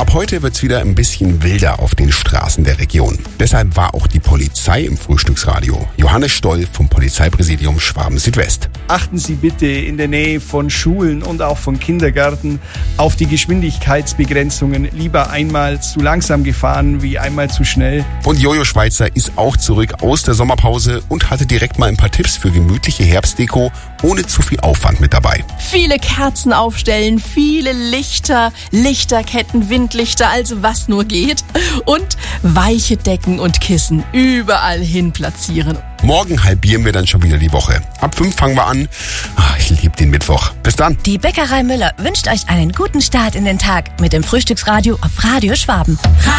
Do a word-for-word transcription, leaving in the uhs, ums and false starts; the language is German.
Ab heute wird's wieder ein bisschen wilder auf den Straßen der Region. Deshalb war auch die Polizei im Frühstücksradio. Johannes Stoll vom Polizeipräsidium Schwaben Südwest. Achten Sie bitte in der Nähe von Schulen und auch von Kindergärten auf die Geschwindigkeitsbegrenzungen. Lieber einmal zu langsam gefahren wie einmal zu schnell. Und Jojo Schweizer ist auch zurück aus der Sommerpause und hatte direkt mal ein paar Tipps für gemütliche Herbstdeko ohne zu viel Aufwand mit dabei. Viele Kerzen aufstellen, viele Lichter, Lichterketten, Windlichter, also was nur geht. Und weiche Decken und Kissen überall hin platzieren. Morgen halbieren wir dann schon wieder die Woche. Ab fünf fangen wir an. Ach, ich liebe den Mittwoch. Bis dann. Die Bäckerei Müller wünscht euch einen guten Start in den Tag mit dem Frühstücksradio auf Radio Schwaben.